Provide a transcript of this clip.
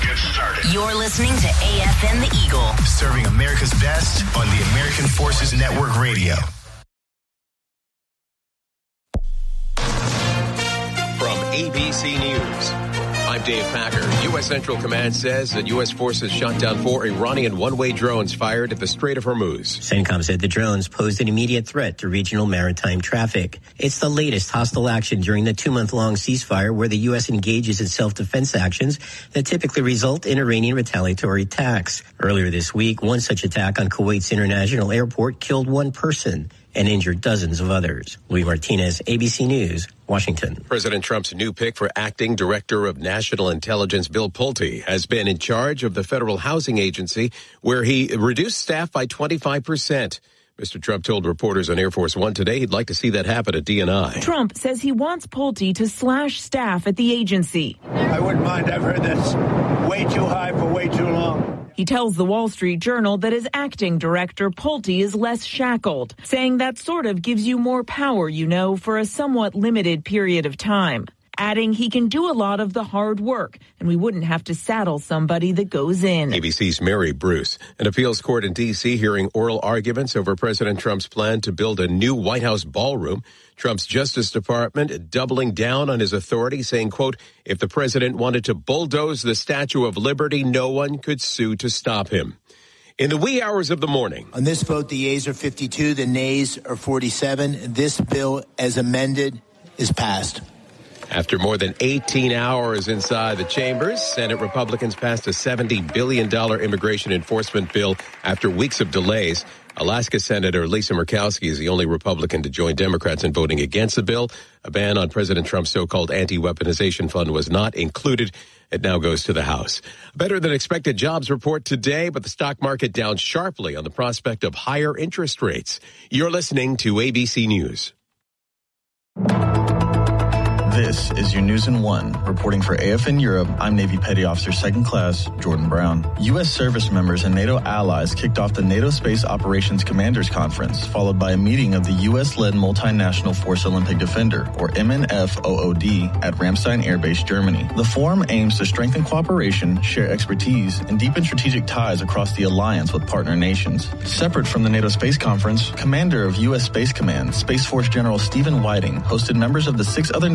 get started. You're listening to AFN The Eagle, serving America's best on the American Forces Network Radio. From ABC News, I'm Dave Packer. U.S. Central Command says that U.S. forces shot down 4 Iranian one-way drones fired at the Strait of Hormuz. CENTCOM said the drones posed an immediate threat to regional maritime traffic. It's the latest hostile action during the 2-month-long ceasefire where the U.S. engages in self-defense actions that typically result in Iranian retaliatory attacks. Earlier this week, one such attack on Kuwait's international airport killed 1 person and injured dozens of others. Luis Martinez, ABC News, Washington. President Trump's new pick for acting director of national intelligence, Bill Pulte, has been in charge of the Federal Housing Agency, where he reduced staff by 25%. Mr. Trump told reporters on Air Force One today he'd like to see that happen at DNI. Trump says he wants Pulte to slash staff at the agency. I wouldn't mind. I've heard that's way too high for way too long. He tells the Wall Street Journal that as acting director, Pulte is less shackled, saying that sort of gives you more power, for a somewhat limited period of time. Adding he can do a lot of the hard work, and we wouldn't have to saddle somebody that goes in. ABC's Mary Bruce. An appeals court in D.C. hearing oral arguments over President Trump's plan to build a new White House ballroom. Trump's Justice Department doubling down on his authority, saying, quote, if the president wanted to bulldoze the Statue of Liberty, no one could sue to stop him. In the wee hours of the morning. On this vote, the yeas are 52, the nays are 47. This bill, as amended, is passed. After more than 18 hours inside the chambers, Senate Republicans passed a $70 billion immigration enforcement bill after weeks of delays. Alaska Senator Lisa Murkowski is the only Republican to join Democrats in voting against the bill. A ban on President Trump's so-called anti-weaponization fund was not included. It now goes to the House. Better than expected jobs report today, but the stock market down sharply on the prospect of higher interest rates. You're listening to ABC News. This is your News in 1. Reporting for AFN Europe, I'm Navy Petty Officer 2nd Class Jordan Brown. U.S. service members and NATO allies kicked off the NATO Space Operations Commanders Conference, followed by a meeting of the U.S.-led Multinational Force Olympic Defender, or MNFOOD, at Ramstein Air Base, Germany. The forum aims to strengthen cooperation, share expertise, and deepen strategic ties across the alliance with partner nations. Separate from the NATO Space Conference, Commander of U.S. Space Command, Space Force General Stephen Whiting, hosted members of the 6 other